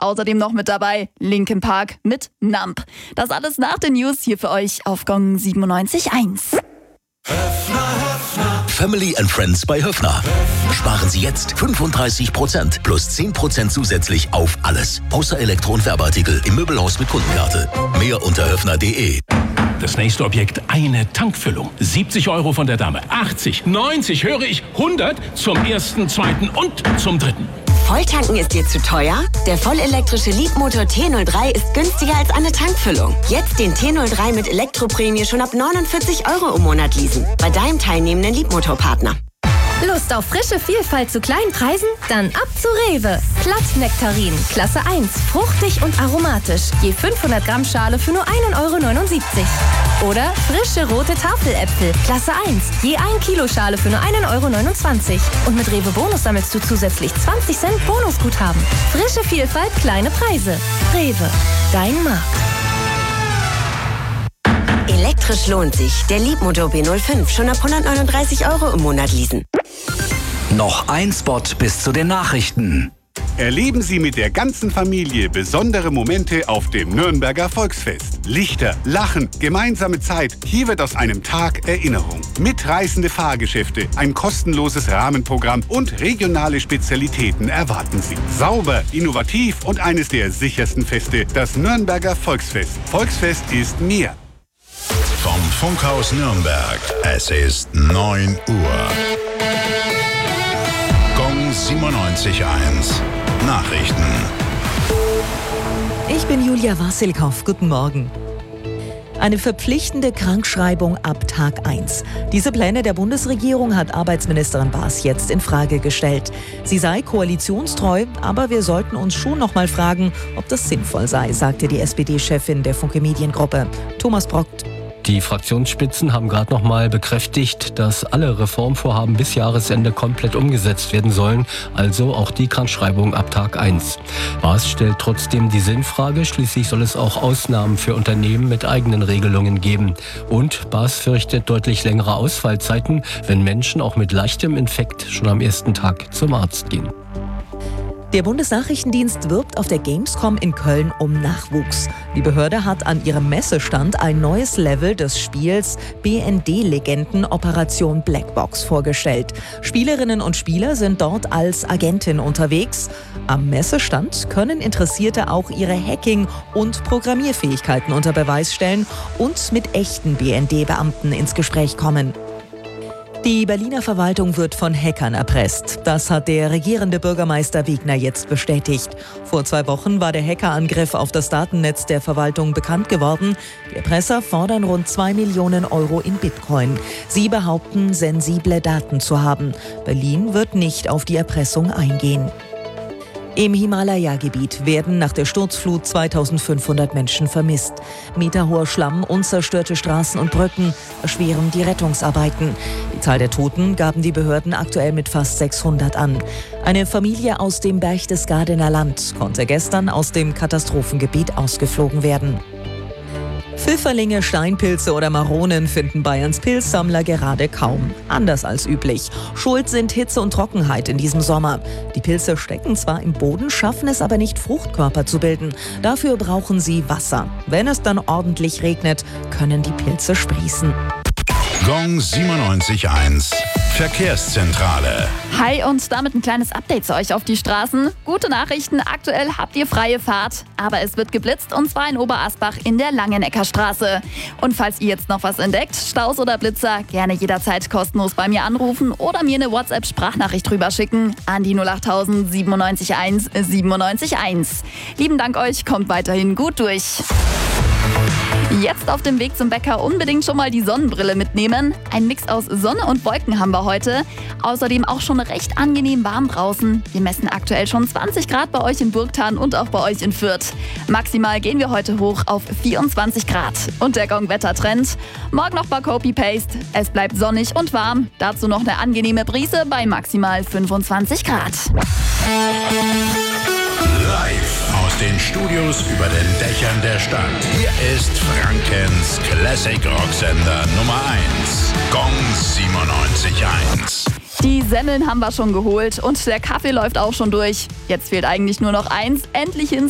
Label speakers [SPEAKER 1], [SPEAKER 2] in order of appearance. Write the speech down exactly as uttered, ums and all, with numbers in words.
[SPEAKER 1] Außerdem noch mit dabei Linkin Park mit Numb. Das alles nach den News hier für euch auf Gong siebenundneunzig Komma eins.
[SPEAKER 2] Family and Friends bei Höffner. Sparen Sie jetzt fünfunddreißig Prozent plus zehn Prozent zusätzlich auf alles. Außer Elektro- und Werbeartikel im Möbelhaus mit Kundenkarte. Mehr unter höffner punkt de.
[SPEAKER 3] Das nächste Objekt, eine Tankfüllung. siebzig Euro von der Dame, achtzig, neunzig, höre ich, hundert zum ersten, zweiten und zum dritten.
[SPEAKER 4] Volltanken ist dir zu teuer? Der vollelektrische Leapmotor T null drei ist günstiger als eine Tankfüllung. Jetzt den T null drei mit Elektroprämie schon ab neunundvierzig Euro im Monat leasen. Bei deinem teilnehmenden Leapmotor-Partner.
[SPEAKER 5] Lust auf frische Vielfalt zu kleinen Preisen? Dann ab zu Rewe. Glattnektarin, Klasse eins, fruchtig und aromatisch. Je fünfhundert Gramm Schale für nur ein Euro neunundsiebzig. Oder frische rote Tafeläpfel, Klasse eins, je ein Kilo Schale für nur ein Euro neunundzwanzig. Und mit Rewe Bonus sammelst du zusätzlich zwanzig Cent Bonusguthaben. Frische Vielfalt, kleine Preise. Rewe, dein Markt.
[SPEAKER 4] Elektrisch lohnt sich. Der Leapmotor B null fünf schon ab hundertneununddreißig Euro im Monat leasen.
[SPEAKER 6] Noch ein Spot bis zu den Nachrichten.
[SPEAKER 7] Erleben Sie mit der ganzen Familie besondere Momente auf dem Nürnberger Volksfest. Lichter, Lachen, gemeinsame Zeit. Hier wird aus einem Tag Erinnerung. Mitreißende Fahrgeschäfte, ein kostenloses Rahmenprogramm und regionale Spezialitäten erwarten Sie. Sauber, innovativ und eines der sichersten Feste, das Nürnberger Volksfest. Volksfest ist mehr.
[SPEAKER 8] Vom Funkhaus Nürnberg. Es ist neun Uhr. Gong siebenundneunzig Komma eins. Nachrichten.
[SPEAKER 9] Ich bin Julia Wassilkow. Guten Morgen. Eine verpflichtende Krankschreibung ab Tag eins. Diese Pläne der Bundesregierung hat Arbeitsministerin Baas jetzt in Frage gestellt. Sie sei koalitionstreu, aber wir sollten uns schon noch mal fragen, ob das sinnvoll sei, sagte die S P D-Chefin der Funke Mediengruppe. Thomas Brockt.
[SPEAKER 10] Die Fraktionsspitzen haben gerade noch mal bekräftigt, dass alle Reformvorhaben bis Jahresende komplett umgesetzt werden sollen, also auch die Krankschreibung ab Tag eins. Baas stellt trotzdem die Sinnfrage, schließlich soll es auch Ausnahmen für Unternehmen mit eigenen Regelungen geben. Und Baas fürchtet deutlich längere Ausfallzeiten, wenn Menschen auch mit leichtem Infekt schon am ersten Tag zum Arzt gehen.
[SPEAKER 9] Der Bundesnachrichtendienst wirbt auf der Gamescom in Köln um Nachwuchs. Die Behörde hat an ihrem Messestand ein neues Level des Spiels B N D-Legenden Operation Blackbox vorgestellt. Spielerinnen und Spieler sind dort als Agentin unterwegs. Am Messestand können Interessierte auch ihre Hacking- und Programmierfähigkeiten unter Beweis stellen und mit echten B N D-Beamten ins Gespräch kommen. Die Berliner Verwaltung wird von Hackern erpresst. Das hat der regierende Bürgermeister Wegner jetzt bestätigt. Vor zwei Wochen war der Hackerangriff auf das Datennetz der Verwaltung bekannt geworden. Die Erpresser fordern rund zwei Millionen Euro in Bitcoin. Sie behaupten, sensible Daten zu haben. Berlin wird nicht auf die Erpressung eingehen. Im Himalaya-Gebiet werden nach der Sturzflut zweitausendfünfhundert Menschen vermisst. Meterhoher Schlamm und zerstörte Straßen und Brücken erschweren die Rettungsarbeiten. Die Zahl der Toten gaben die Behörden aktuell mit fast sechshundert an. Eine Familie aus dem Berchtesgadener Land konnte gestern aus dem Katastrophengebiet ausgeflogen werden. Pfifferlinge, Steinpilze oder Maronen finden Bayerns Pilzsammler gerade kaum. Anders als üblich. Schuld sind Hitze und Trockenheit in diesem Sommer. Die Pilze stecken zwar im Boden, schaffen es aber nicht, Fruchtkörper zu bilden. Dafür brauchen sie Wasser. Wenn es dann ordentlich regnet, können die Pilze sprießen.
[SPEAKER 8] Gong siebenundneunzig Komma eins. Verkehrszentrale.
[SPEAKER 1] Hi und damit ein kleines Update zu euch auf die Straßen. Gute Nachrichten, aktuell habt ihr freie Fahrt, aber es wird geblitzt und zwar in Oberasbach in der Langeneckerstraße. Und falls ihr jetzt noch was entdeckt, Staus oder Blitzer, gerne jederzeit kostenlos bei mir anrufen oder mir eine WhatsApp-Sprachnachricht drüber schicken an die null acht null null siebenundneunzig Komma eins siebenundneunzig Komma eins. Lieben Dank euch, kommt weiterhin gut durch. Jetzt auf dem Weg zum Bäcker unbedingt schon mal die Sonnenbrille mitnehmen. Ein Mix aus Sonne und Wolken haben wir heute. Außerdem auch schon recht angenehm warm draußen. Wir messen aktuell schon zwanzig Grad bei euch in Burgthann und auch bei euch in Fürth. Maximal gehen wir heute hoch auf vierundzwanzig Grad. Und der Gong-Wettertrend. Morgen noch bei Copy-Paste. Es bleibt sonnig und warm. Dazu noch eine angenehme Brise bei maximal fünfundzwanzig Grad.
[SPEAKER 8] Live aus den Studios über den Dächern der Stadt. Hier ist Frankens Classic Rocksender Nummer eins. Gong siebenundneunzig Komma eins.
[SPEAKER 1] Die Semmeln haben wir schon geholt und der Kaffee läuft auch schon durch. Jetzt fehlt eigentlich nur noch eins. Endlich hin